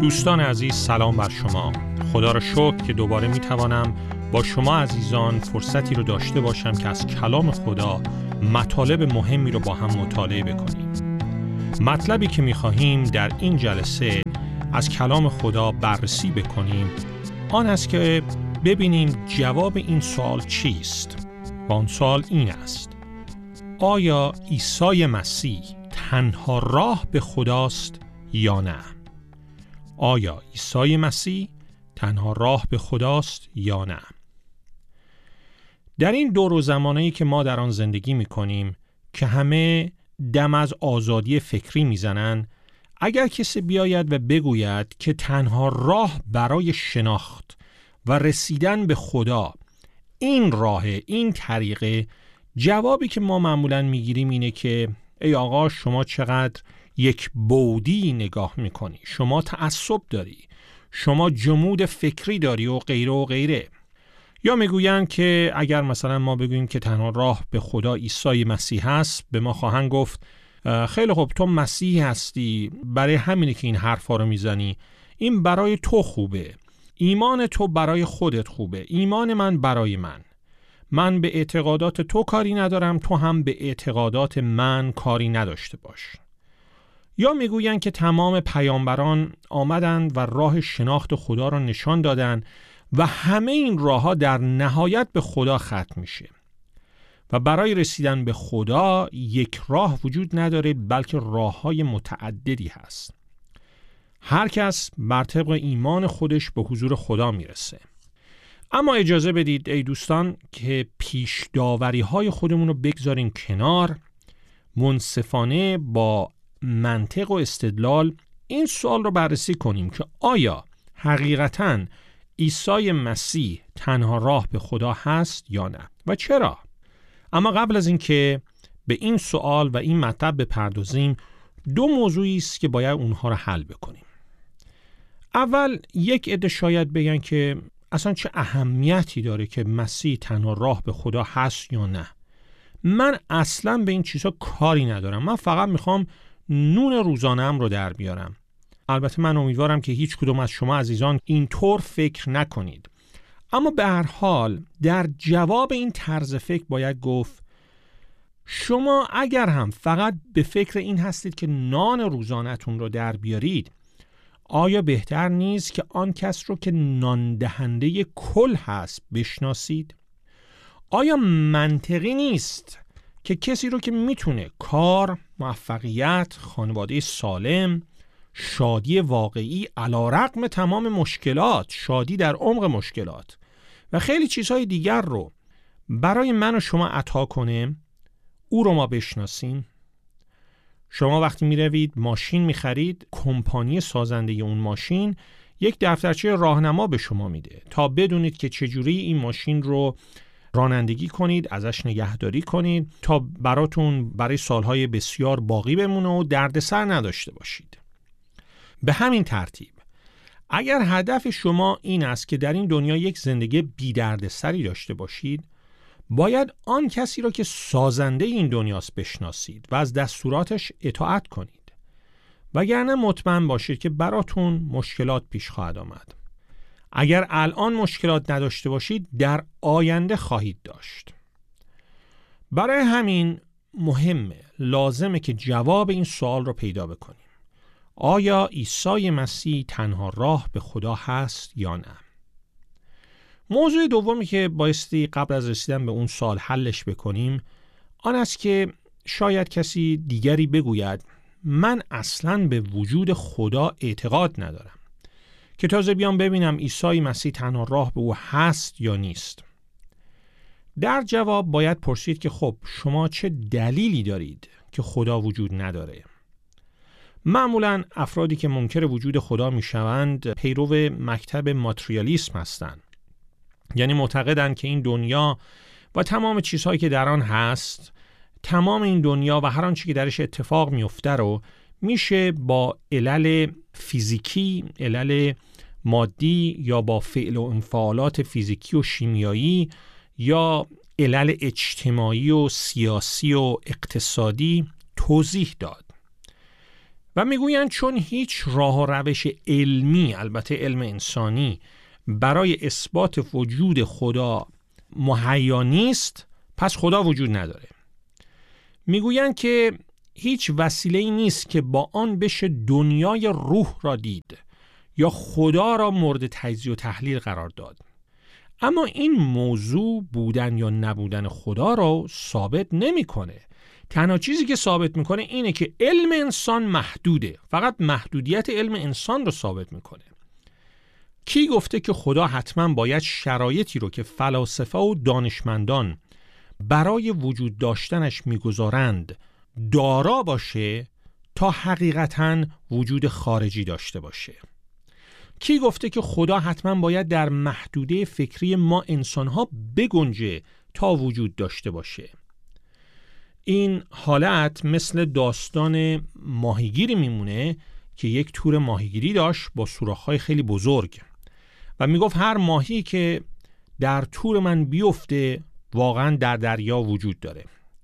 دوستان عزیز، سلام بر شما. خدا را شکر که دوباره میتوانم با شما عزیزان فرصتی رو داشته باشم که از کلام خدا مطالب مهمی رو با هم مطالعه بکنیم. مطلبی که میخواهیم در این جلسه از کلام خدا بررسی بکنیم آن است که ببینیم جواب این سوال چیست. و آن سوال این است: آیا عیسی مسیح تنها راه به خداست یا نه؟ آیا عیسی مسیح تنها راه به خداست یا نه؟ در این دور و زمانه‌ای که ما در آن زندگی می‌کنیم که همه دم از آزادی فکری میزنن، اگر کسی بیاید و بگوید که تنها راه برای شناخت و رسیدن به خدا این راه، این طریقه، جوابی که ما معمولاً میگیریم اینه که ای آقا، شما چقدر یک بعدی نگاه میکنی، شما تعصب داری، شما جمود فکری داری و غیره و غیره. یا میگوین که اگر مثلا ما بگوییم که تنها راه به خدا عیسی مسیح هست، به ما خواهند گفت خیلی خوب، تو مسیح هستی، برای همینه که این حرفا رو میزنی، این برای تو خوبه، ایمان تو برای خودت خوبه، ایمان من برای من به اعتقادات تو کاری ندارم، تو هم به اعتقادات من کاری نداشته باش. یا میگوین که تمام پیامبران آمدند و راه شناخت خدا را نشان دادند و همه این راه‌ها در نهایت به خدا ختم میشه و برای رسیدن به خدا یک راه وجود نداره، بلکه راه‌های متعددی هست. هر کس بر طبق ایمان خودش به حضور خدا میرسه. اما اجازه بدید ای دوستان که پیش داوری‌های خودمون رو بگذاریم کنار، منصفانه با منطق و استدلال این سوال رو بررسی کنیم که آیا حقیقتاً عیسی مسیح تنها راه به خدا هست یا نه و چرا؟ اما قبل از این که به این سوال و این مطلب بپردازیم، دو موضوعی است که باید اونها رو حل بکنیم. اول، یک عده شاید بگن که اصلا چه اهمیتی داره که مسیح تنها راه به خدا هست یا نه. من اصلا به این چیزها کاری ندارم، من فقط میخوام نون روزانه‌ام رو در بیارم. البته من امیدوارم که هیچ کدوم از شما عزیزان اینطور فکر نکنید. اما به هر حال در جواب این طرز فکر باید گفت شما اگر هم فقط به فکر این هستید که نان روزانه‌تون رو در بیارید، آیا بهتر نیست که آن کس رو که نان دهنده کل هست بشناسید؟ آیا منطقی نیست که کسی رو که میتونه کار، موفقیت، خانواده سالم، شادی واقعی علیرغم تمام مشکلات، شادی در عمق مشکلات و خیلی چیزهای دیگر رو برای من و شما عطا کنه، او رو ما بشناسیم؟ شما وقتی میروید ماشین میخرید، کمپانی سازنده اون ماشین یک دفترچه راهنما به شما میده تا بدونید که چجوری این ماشین رو رانندگی کنید، ازش نگهداری کنید تا براتون برای سالهای بسیار باقی بمونه و دردسر نداشته باشید. به همین ترتیب اگر هدف شما این است که در این دنیا یک زندگی بی دردسری داشته باشید، باید آن کسی را که سازنده این دنیاست بشناسید و از دستوراتش اطاعت کنید، وگرنه مطمئن باشید که براتون مشکلات پیش خواهد آمد. اگر الان مشکلات نداشته باشید، در آینده خواهید داشت. برای همین لازمه که جواب این سوال رو پیدا بکنیم: آیا عیسی مسیح تنها راه به خدا هست یا نه؟ موضوع دومی که بایستی قبل از رسیدن به اون سوال حلش بکنیم آن است که شاید کسی دیگری بگوید من اصلاً به وجود خدا اعتقاد ندارم، که تازه بیام ببینم عیسی مسیح تنها راه به او هست یا نیست. در جواب باید پرسید که خب شما چه دلیلی دارید که خدا وجود نداره؟ معمولاً افرادی که منکر وجود خدا میشوند پیرو مکتب ماتریالیسم هستند. یعنی معتقدند که این دنیا و تمام چیزهایی که در آن هست، تمام این دنیا و هر آنچه که درش اتفاق میفته رو میشه با علل فیزیکی، علل مادی یا با فعل و انفعالات فیزیکی و شیمیایی یا علل اجتماعی و سیاسی و اقتصادی توضیح داد. و میگویند چون هیچ راه و روش علمی، البته علم انسانی، برای اثبات وجود خدا مهیا نیست، پس خدا وجود نداره. میگویند که هیچ وسیله‌ای نیست که با آن بشه دنیای روح را دید یا خدا را مورد تجزیه و تحلیل قرار داد. اما این موضوع بودن یا نبودن خدا را ثابت نمی‌کنه. تنها چیزی که ثابت میکنه اینه که علم انسان محدوده. فقط محدودیت علم انسان رو ثابت میکنه. کی گفته که خدا حتما باید شرایطی رو که فلاسفه و دانشمندان برای وجود داشتنش میگذارند دارا باشه تا حقیقتاً وجود خارجی داشته باشه؟ کی گفته که خدا حتما باید در محدوده فکری ما انسانها بگنجه تا وجود داشته باشه؟ این حالت مثل داستان ماهیگیری میمونه که یک تور ماهیگیری داشت با سوراخ‌های خیلی بزرگ و میگفت هر ماهی که در تور من بیفته واقعا در دریا وجود داره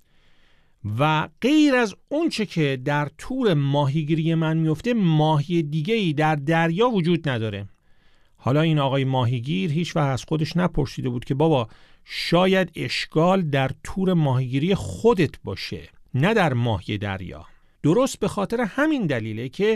و غیر از اون چه که در تور ماهیگیری من میفته ماهی دیگه‌ای در دریا وجود نداره. حالا این آقای ماهیگیر هیچ وقت از خودش نپرسیده بود که بابا شاید اشکال در تور ماهیگیری خودت باشه، نه در ماهی دریا. درست به خاطر همین دلیله که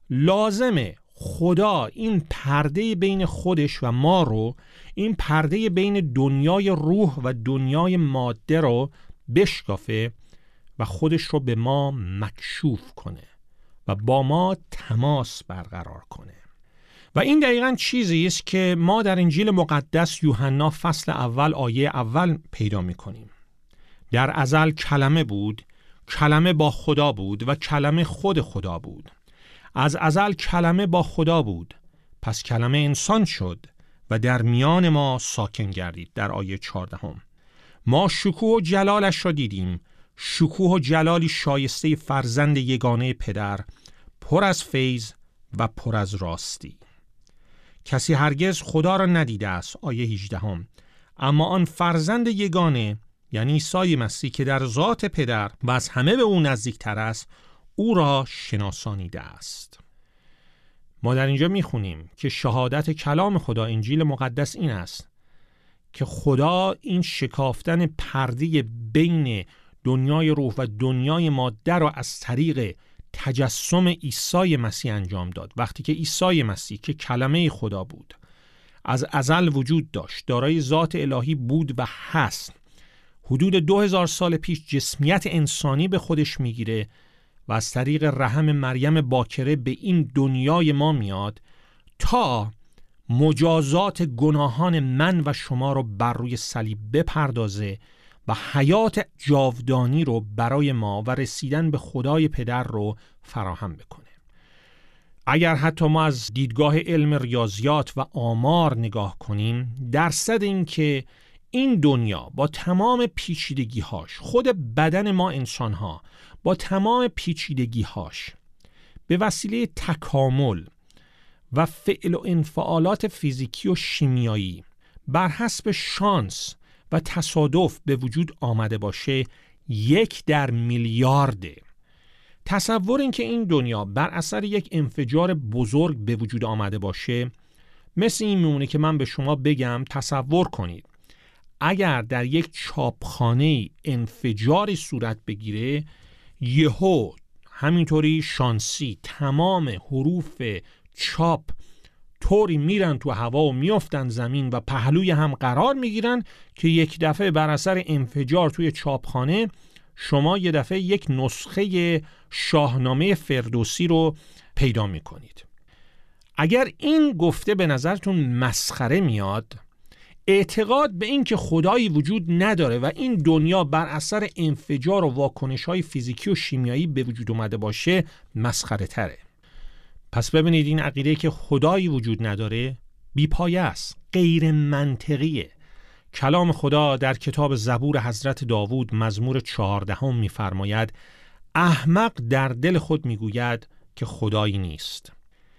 لازمه خدا این پرده بین خودش و ما رو، این پرده بین دنیای روح و دنیای ماده رو بشکافه و خودش رو به ما مکشوف کنه و با ما تماس برقرار کنه. و این دقیقاً چیزی است که ما در انجیل مقدس یوحنا فصل اول آیه اول پیدا می‌کنیم. در ازل کلمه بود، کلمه با خدا بود و کلمه خود خدا بود. از ازل کلمه با خدا بود، پس کلمه انسان شد و در میان ما ساکن گردید. در آیه 14 ما شکوه و جلالش را دیدیم، شکوه و جلالی شایسته فرزند یگانه پدر، پر از فیض و پر از راستی. کسی هرگز خدا را ندیده است. آیه 18 اما آن فرزند یگانه یعنی عیسی مسیح که در ذات پدر و از همه به او نزدیکتر است او را شناسانیده است. ما در اینجا میخونیم که شهادت کلام خدا انجیل مقدس این است که خدا این شکافتن پرده بین دنیای روح و دنیای ماده را از طریق تجسم عیسی مسیح انجام داد. وقتی که عیسی مسیح که کلمه خدا بود، از ازل وجود داشت، دارای ذات الهی بود و هست، حدود 2000 سال پیش جسمیت انسانی به خودش میگیره و از طریق رحم مریم باکره به این دنیای ما میاد تا مجازات گناهان من و شما رو بر روی صلیب بپردازه و حیات جاودانی رو برای ما و رسیدن به خدای پدر رو فراهم بکنه. اگر حتی ما از دیدگاه علم ریاضیات و آمار نگاه کنیم، درصد این که این دنیا با تمام پیچیدگی‌هاش، خود بدن ما انسان‌ها با تمام پیچیدگی‌هاش به وسیله تکامل و فعل و انفعالات فیزیکی و شیمیایی بر حسب شانس و تصادف به وجود آمده باشه 1 در میلیارده. تصور این که این دنیا بر اثر یک انفجار بزرگ به وجود آمده باشه مثل این میمونه که من به شما بگم تصور کنید اگر در یک چاپخانه انفجاری صورت بگیره، یهو همینطوری شانسی تمام حروف چاپ طوری میرن تو هوا و میافتن زمین و پهلوی هم قرار میگیرن که یک دفعه بر اثر انفجار توی چاپخانه شما یه دفعه یک نسخه شاهنامه فردوسی رو پیدا میکنید. اگر این گفته به نظرتون مسخره میاد، اعتقاد به این که خدایی وجود نداره و این دنیا بر اثر انفجار و واکنش‌های فیزیکی و شیمیایی به وجود اومده باشه مسخره تره. پس ببینید این عقیده که خدایی وجود نداره بی‌پایه است، غیر منطقیه. کلام خدا در کتاب زبور حضرت داوود مزمور 14 می‌فرماید احمق در دل خود میگوید که خدایی نیست.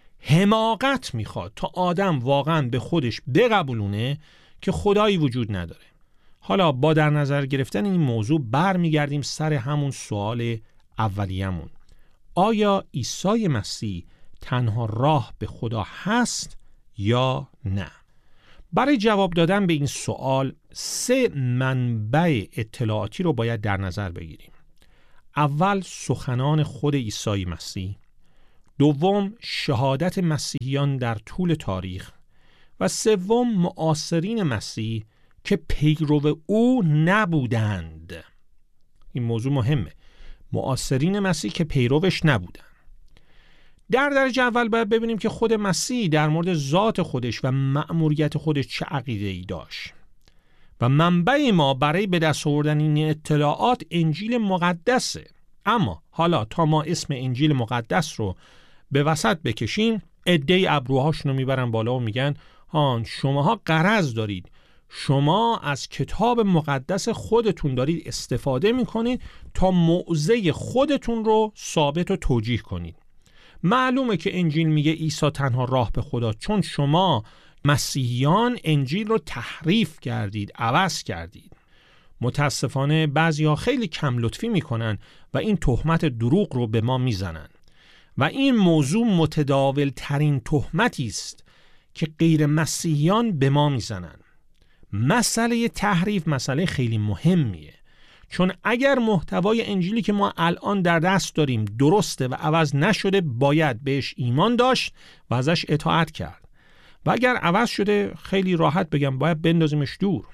حماقت میخواد تا آدم واقعا به خودش بقبولونه که خدایی وجود نداره. حالا با در نظر گرفتن این موضوع برمیگردیم سر همون سوال اولیه‌مون. آیا عیسی مسیح تنها راه به خدا هست یا نه؟ برای جواب دادن به این سوال 3 منبع اطلاعاتی رو باید در نظر بگیریم. اول سخنان خود عیسی مسیح، دوم شهادت مسیحیان در طول تاریخ و سوم معاصرین مسیح که پیرو او نبودند. این موضوع مهمه. معاصرین مسیح که پیروش نبودند. در درجه اول باید ببینیم که خود مسیح در مورد ذات خودش و مأموریت خودش چه عقیده‌ای داشت. و منبع ما برای به دست آوردن این اطلاعات انجیل مقدسه. اما حالا تا ما اسم انجیل مقدس رو به وسط بکشیم، عده‌ای ابروهاشون رو میبرن بالا و میگن شماها غرض دارید، شما از کتاب مقدس خودتون دارید استفاده میکنید تا موضع خودتون رو ثابت و توجیه کنید. معلومه که انجیل میگه عیسی تنها راه به خدا، چون شما مسیحیان انجیل رو تحریف کردید، عوض کردید. متاسفانه بعضی‌ها خیلی کم لطفی میکنن و این تهمت دروغ رو به ما میزنن و این موضوع متداول ترین تهمتی است که غیر مسیحیان به ما میزنن. مسئله تحریف مسئله خیلی مهمیه، چون اگر محتوای انجیلی که ما الان در دست داریم درسته و عوض نشده، باید بهش ایمان داشت و ازش اطاعت کرد، و اگر عوض شده خیلی راحت بگم باید بندازیمش دور.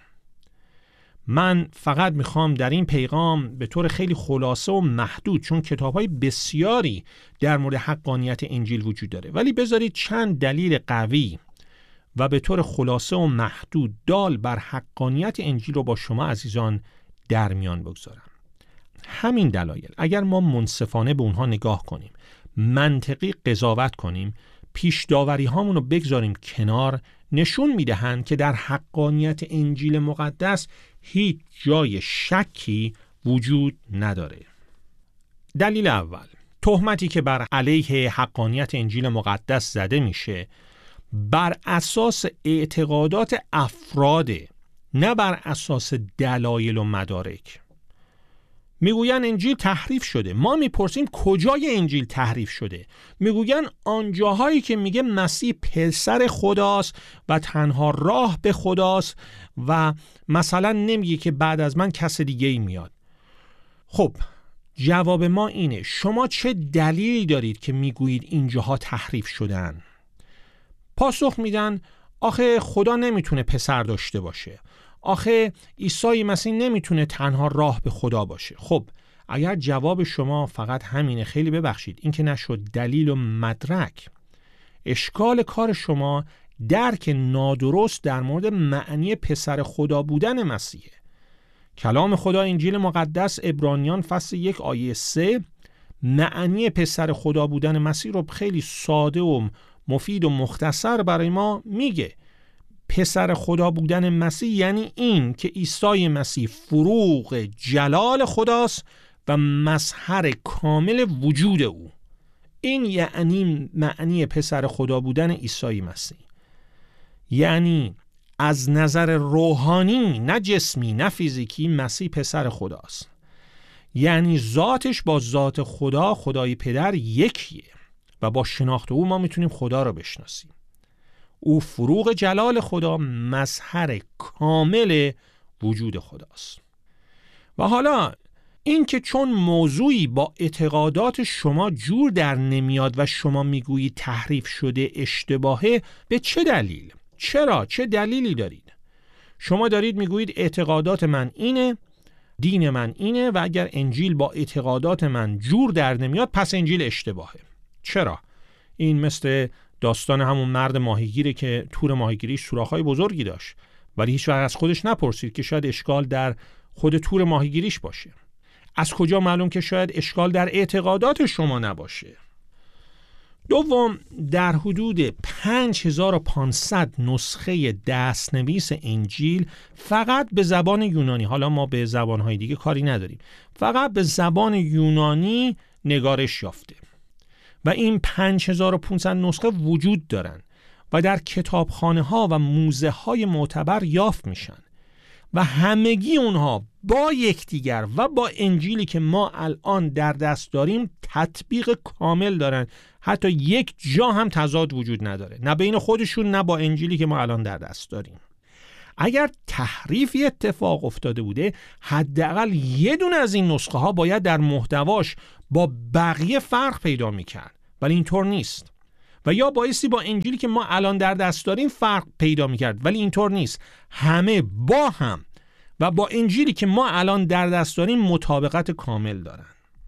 من فقط میخوام در این پیغام به طور خیلی خلاصه و محدود، چون کتاب‌های بسیاری در مورد حقانیت انجیل وجود داره، ولی بذارید چند دلیل قوی و به طور خلاصه و محدود دال بر حقانیت انجیل رو با شما عزیزان در میان بگذارم. همین دلایل اگر ما منصفانه به اونها نگاه کنیم، منطقی قضاوت کنیم، پیش داوری هامون رو بگذاریم کنار، نشون میدهند که در حقانیت انجیل مقدس هیچ جای شکی وجود نداره. دلیل اول، تهمتی که بر علیه حقانیت انجیل مقدس زده میشه بر اساس اعتقادات افراده، نه بر اساس دلایل و مدارک. میگوین انجیل تحریف شده. ما میپرسیم کجای انجیل تحریف شده؟ میگوین آنجاهایی که میگه مسیح پسر خداست و تنها راه به خداست و مثلا نمیگه که بعد از من کس دیگه ای میاد. خب جواب ما اینه، شما چه دلیلی دارید که میگویید اینجاها تحریف شدن؟ پاسخ میدن آخه خدا نمیتونه پسر داشته باشه، آخه عیسی مسیح نمیتونه تنها راه به خدا باشه. خب اگر جواب شما فقط همینه، خیلی ببخشید، این که نشد دلیل و مدرک. اشکال کار شما درک نادرست در مورد معنی پسر خدا بودن مسیحه. کلام خدا انجیل مقدس عبرانیان فصل 1 آیه 3 معنی پسر خدا بودن مسیح رو خیلی ساده و مفید و مختصر برای ما میگه. پسر خدا بودن مسیح یعنی این که عیسی مسیح فروغ جلال خداست و مظهر کامل وجود او. این یعنی معنی پسر خدا بودن عیسی مسیح. یعنی از نظر روحانی، نه جسمی نه فیزیکی، مسیح پسر خداست. یعنی ذاتش با ذات خدا، خدای پدر، یکیه و با شناخت او ما میتونیم خدا رو بشناسیم. او فروغ جلال خدا، مظهر کامل وجود خداست. و حالا این که چون موضوعی با اعتقادات شما جور در نمیاد و شما میگویید تحریف شده، اشتباهه، به چه دلیل؟ چرا؟ چه دلیلی دارید؟ شما دارید میگویید اعتقادات من اینه، دین من اینه و اگر انجیل با اعتقادات من جور در نمیاد پس انجیل اشتباهه. چرا؟ این مثل داستان همون مرد ماهیگیره که تور ماهیگیریش سوراخ‌های بزرگی داشت ولی هیچ وقت از خودش نپرسید که شاید اشکال در خود تور ماهیگیریش باشه. از کجا معلوم که شاید اشکال در اعتقادات شما نباشه؟ دوم، در حدود 5500 نسخه دستنویس انجیل فقط به زبان یونانی، حالا ما به زبان‌های دیگه کاری نداریم، فقط به زبان یونانی نگارش یافته و این 5500 نسخه وجود دارن و در کتابخانه ها و موزه های معتبر یافت میشن و همگی اونها با یکدیگر و با انجیلی که ما الان در دست داریم تطبیق کامل دارن. حتی یک جا هم تضاد وجود نداره، نه بین خودشون نه با انجیلی که ما الان در دست داریم. اگر تحریفی اتفاق افتاده بوده، حداقل یه دونه از این نسخه ها باید در محتواش با بقیه فرق پیدا میکرد، ولی اینطور نیست. و یا بایستی با انجیلی که ما الان در دست داریم فرق پیدا میکرد، ولی اینطور نیست. همه با هم و با انجیلی که ما الان در دست داریم مطابقت کامل دارن.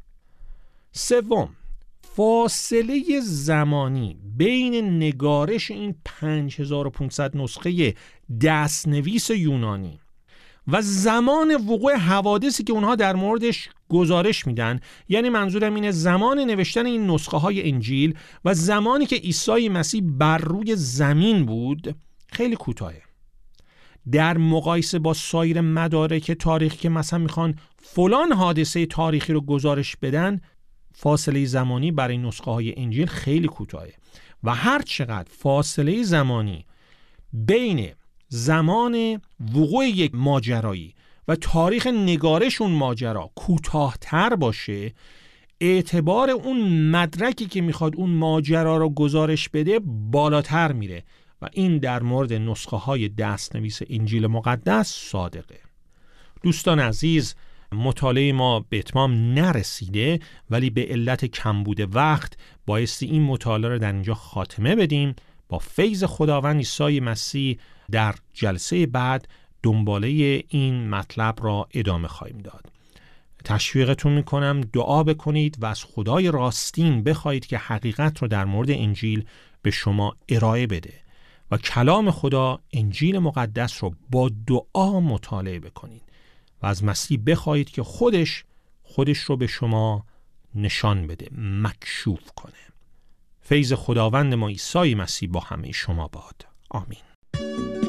سوم، فاصله زمانی بین نگارش این 5500 نسخه دستنویس یونانی و زمان وقوع حوادثی که اونها در موردش گزارش میدن، یعنی منظورم اینه زمان نوشتن این نسخه های انجیل و زمانی که عیسی مسیح بر روی زمین بود، خیلی کوتاهه. در مقایسه با سایر مدارک تاریخی که مثلا میخوان فلان حادثه تاریخی رو گزارش بدن، فاصله زمانی برای نسخه های انجیل خیلی کوتاهه. و هر چقدر فاصله زمانی بین زمان وقوع یک ماجرایی و تاریخ نگارش اون ماجرا کوتاه‌تر باشه، اعتبار اون مدرکی که میخواد اون ماجرا رو گزارش بده بالاتر میره و این در مورد نسخه های دستنویس انجیل مقدس صادقه. دوستان عزیز، مطالعه ما به اتمام نرسیده، ولی به علت کمبود وقت بایستی این مطالعه رو در اینجا خاتمه بدیم. با فیض خداوند عیسی مسیح در جلسه بعد دنباله این مطلب را ادامه خواهیم داد. تشویقتون میکنم دعا بکنید و از خدای راستین بخواید که حقیقت رو در مورد انجیل به شما ارائه بده و کلام خدا انجیل مقدس رو با دعا مطالعه بکنید و از مسیح بخواید که خودش رو به شما نشان بده، مکشوف کنه. فیض خداوند ما عیسی مسیح با همه شما باد. آمین.